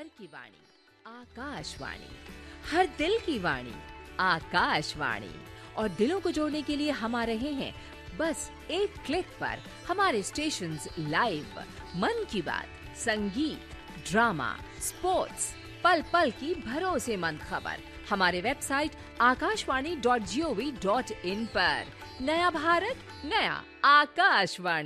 घर की वाणी आकाशवाणी, हर दिल की वाणी आकाशवाणी। और दिलों को जोड़ने के लिए हम आ रहे हैं बस एक क्लिक पर। हमारे स्टेशंस लाइव, मन की बात, संगीत, ड्रामा, स्पोर्ट्स, पल पल की भरोसेमंद खबर हमारे वेबसाइट akashvani.gov.in पर। नया भारत, नया आकाशवाणी।